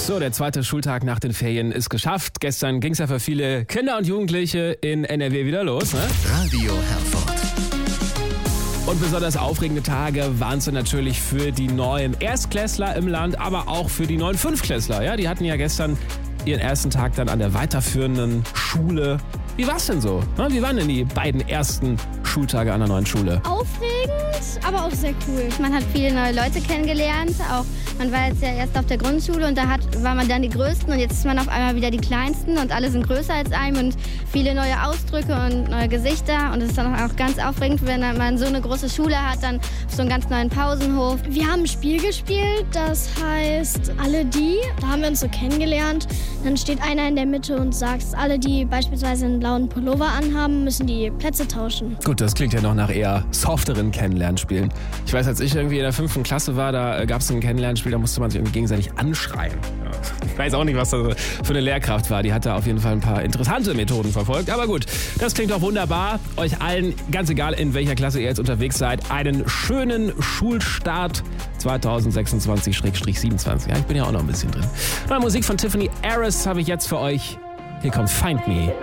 So, der zweite Schultag nach den Ferien ist geschafft. Gestern ging es ja für viele Kinder und Jugendliche in NRW wieder los, ne? Radio Herford. Und besonders aufregende Tage waren es natürlich für die neuen Erstklässler im Land, aber auch für die neuen Fünftklässler. Ja, die hatten ja gestern ihren ersten Tag dann an der weiterführenden Schule. Wie war's denn so? Wie waren denn die beiden ersten Schultage an der neuen Schule? Aufregend, aber auch sehr cool. Man hat viele neue Leute kennengelernt. Auch man war jetzt ja erst auf der Grundschule und da war man dann die Größten und jetzt ist man auf einmal wieder die Kleinsten und alle sind größer als einem und viele neue Ausdrücke und neue Gesichter. Und es ist dann auch ganz aufregend, wenn man so eine große Schule hat, dann auf so einen ganz neuen Pausenhof. Wir haben ein Spiel gespielt, das heißt Alle die. Da haben wir uns so kennengelernt. Dann steht einer in der Mitte und sagt, alle die beispielsweise einen blauen Pullover anhaben, müssen die Plätze tauschen. Gut, das klingt ja noch nach eher softeren Kennenlernspielen. Ich weiß, als ich irgendwie in der 5. Klasse war, da gab es ein Kennenlernspiel, da musste man sich irgendwie gegenseitig anschreien. Ja. Ich weiß auch nicht, was das für eine Lehrkraft war. Die hat da auf jeden Fall ein paar interessante Methoden verfolgt. Aber gut, das klingt doch wunderbar. Euch allen, ganz egal in welcher Klasse ihr jetzt unterwegs seid, einen schönen Schulstart 2026/27. Ja, ich bin ja auch noch ein bisschen drin. Neue Musik von Tiffany Harris habe ich jetzt für euch. Hier kommt Find Me.